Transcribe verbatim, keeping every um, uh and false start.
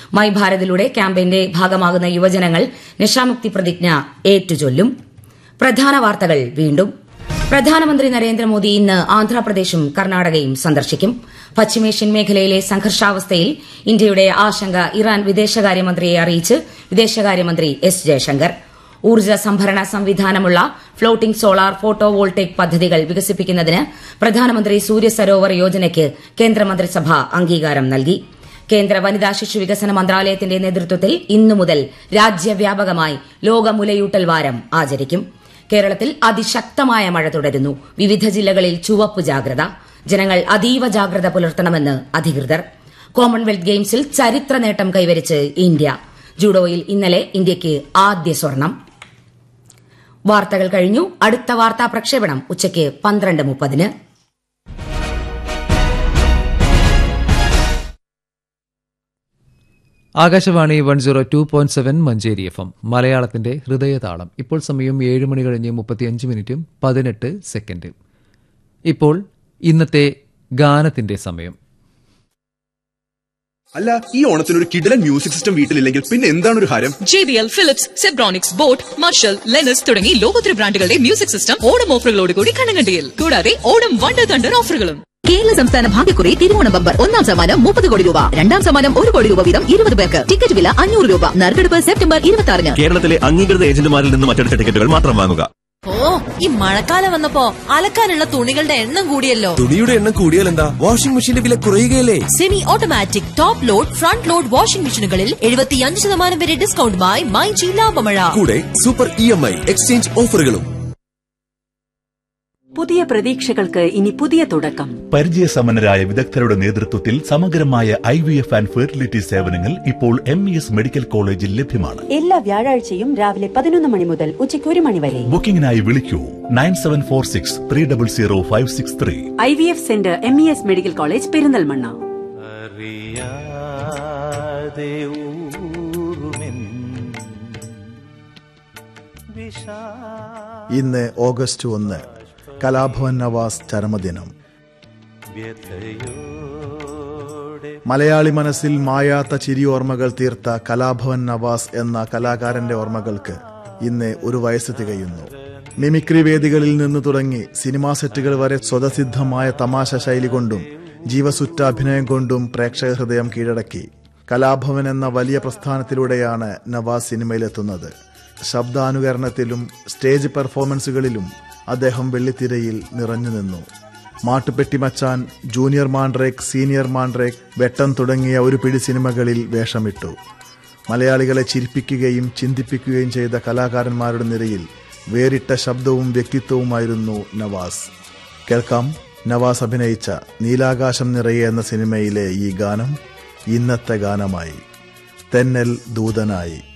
My ഭാരതിലൂടെ ക്യാമ്പയിന്റെ ഭാഗമാകുന്ന യുവജനങ്ങൾ നശാമുക്തി പ്രതിജ്ഞ ഏറ്റുചൊല്ലും. പ്രധാന വാർത്തകൾ വീണ്ടും. പ്രധാനമന്ത്രി നരേന്ദ്രമോദി ഇന്ന് ആന്ധ്രാപ്രദേശും കർണാടകയും സന്ദർശിക്കും. പശ്ചിമേഷ്യൻ മേഖലയിലെ സംഘർഷാവസ്ഥയിൽ ഇന്ത്യയുടെ ആശങ്ക ഇറാൻ വിദേശകാര്യമന്ത്രിയെ അറിയിച്ച് വിദേശകാര്യമന്ത്രി എസ് ജയശങ്കർ. ഊർജ്ജ സംഭരണ സംവിധാനമുള്ള ഫ്ളോട്ടിംഗ് സോളാർ ഫോട്ടോ വോൾട്ടേക് പദ്ധതികൾ വികസിപ്പിക്കുന്നതിന് പ്രധാനമന്ത്രി സൂര്യ സരോവർ യോജനയ്ക്ക് കേന്ദ്രമന്ത്രിസഭ അംഗീകാരം നൽകി. കേന്ദ്ര വനിതാ ശിശു വികസന മന്ത്രാലയത്തിന്റെ നേതൃത്വത്തിൽ ഇന്നു മുതൽ രാജ്യവ്യാപകമായി ലോക മുലയൂട്ടൽ വാരം ആചരിക്കും. കേരളത്തിൽ അതിശക്തമായ മഴ തുടരുന്നു. വിവിധ ജില്ലകളിൽ ചുവപ്പ് ജാഗ്രത. ജനങ്ങൾ അതീവ ജാഗ്രത പുലർത്തണമെന്ന് അധികൃതർ. കോമൺവെൽത്ത് ഗെയിംസിൽ ചരിത്ര നേട്ടം കൈവരിച്ച് ഇന്ത്യ. ജൂഡോയിൽ ഇന്നലെ ഇന്ത്യയ്ക്ക് ആദ്യ സ്വർണം. വാർത്തകൾ കഴിഞ്ഞു. അടുത്ത വാർത്താ പ്രക്ഷേപണം ഉച്ചയ്ക്ക് പന്ത്രണ്ട് മുപ്പതിന്. Akashvani one zero two point seven Manjeri F M മലയാളത്തിന്റെ ഹൃദയതാളം. ഇപ്പോൾ സമയം ഏഴ് മണി കഴിഞ്ഞ് മുപ്പത്തിയഞ്ച് മിനിറ്റും പതിനെട്ട് സെക്കൻഡ്. ഇപ്പോൾ ഇന്നത്തെ ഗാനത്തിന്റെ സമയം. അല്ല, ഈ ഓണത്തിന് ഒരു കിടിലൻ മ്യൂസിക് സിസ്റ്റം വീട്ടിലില്ലെങ്കിൽ പിന്നെ എന്താണ് ഒരു ഹരം? J B L, Philips, Zebronics, boat, marshal, ലെനസ് തുടങ്ങി ലോകോത്തര ബ്രാൻഡുകളുടെ മ്യൂസിക് സിസ്റ്റം ഓണം ഓഫറുകളോടുകൂടി കണ്ണങ്കണ്ടിയിൽ. കൂടാതെ ഓണം വണ്ടർ തണ്ടർ ഓഫറുകളും. കേരള സംസ്ഥാന ഭാഗ്യക്കുറി തിരുവോണം ബമ്പർ. ഒന്നാം സമ്മാനം മുപ്പത് കോടി രൂപ, രണ്ടാം സമ്മാനം ഒരു കോടി രൂപ വീതം ഇരുപത് പേർക്ക്. ടിക്കറ്റ് വില അഞ്ഞൂറ് രൂപ. നറുക്കെടുപ്പ് സെപ്റ്റംബർ ഇരുപത്തി ആറിന്. കേരളത്തിലെ അംഗീകൃത ഏജന്റുമാരിൽ നിന്ന് മറ്റെടുത്ത ടിക്കറ്റുകൾ മാത്രം വാങ്ങുക. ഓ, ഈ മഴക്കാലം വന്നപ്പോ അലക്കാനുള്ള തുണികളുടെ എണ്ണം കൂടിയല്ലോ. തുണിയുടെ എണ്ണം കൂടിയാൽ എന്താ? വാഷിംഗ് മെഷീന്റെ വില കുറയുകയല്ലേ? Semi automatic top load front load washing മെഷീനുകളിൽ എഴുപത്തിയഞ്ച് ശതമാനം വരെ ഡിസ്കൗണ്ടുമായി മൈ ജി ലാഭമഴ. കൂടെ super E M I exchange ഓഫറുകളും. പുതിയ പ്രതീക്ഷകൾക്ക് ഇനി പുതിയ തുടക്കം. പരിചയസമ്പന്നരായ വിദഗ്ധരുടെ നേതൃത്വത്തിൽ സമഗ്രമായ I V F and fertility സേവനങ്ങൾ ഇപ്പോൾ എം ഇ എസ് മെഡിക്കൽ കോളേജിൽ ലഭ്യമാണ്. എല്ലാ വ്യാഴാഴ്ചയും രാവിലെ പതിനൊന്ന് മണി മുതൽ ഉച്ചയ്ക്ക് ഒരു മണി വരെ. ബുക്കിംഗിനായി വിളിക്കൂ nine seven four six three double zero five six three. I V F centre, M E S medical college, Perinthalmanna. ഇന്ന് ഓഗസ്റ്റ് ഒന്ന്, കലാഭവൻ നവാസ് ചരമദിനം. മലയാളി മനസ്സിൽ മായാത്ത ചിരിയോർമ്മകൾ തീർത്ത കലാഭവൻ നവാസ് എന്ന കലാകാരന്റെ ഓർമ്മകൾക്ക് ഇന്ന് ഒരു വയസ്സ് തികയുന്നു. മിമിക്രി വേദികളിൽ നിന്ന് തുടങ്ങി സിനിമാ സെറ്റുകൾ വരെ സ്വതസിദ്ധമായ തമാശ ശൈലി കൊണ്ടും ജീവസുറ്റ അഭിനയം കൊണ്ടും പ്രേക്ഷക ഹൃദയം കീഴടക്കി. കലാഭവൻ എന്ന വലിയ പ്രസ്ഥാനത്തിലൂടെയാണ് നവാസ് സിനിമയിലെത്തുന്നത്. ശബ്ദാനുകരണത്തിലും സ്റ്റേജ് പെർഫോമൻസുകളിലും അദ്ദേഹം വെള്ളിത്തിരയിൽ നിറഞ്ഞു നിന്നു. മാട്ടുപെട്ടി മച്ചാൻ, ജൂനിയർ മാൻഡ്രേക്ക്, സീനിയർ മാൻഡ്രേക്ക്, വെട്ടം തുടങ്ങിയ ഒരു പിടി സിനിമകളിൽ വേഷമിട്ടു. മലയാളികളെ ചിരിപ്പിക്കുകയും ചിന്തിപ്പിക്കുകയും ചെയ്ത കലാകാരന്മാരുടെ നിരയിൽ വേറിട്ട ശബ്ദവും വ്യക്തിത്വവുമായിരുന്നു നവാസ്. കേൾക്കാം നവാസ് അഭിനയിച്ച നീലാകാശം നിറയെ എന്ന സിനിമയിലെ ഈ ഗാനം ഇന്നത്തെ ഗാനമായി. തെന്നൽ ദൂതനായി.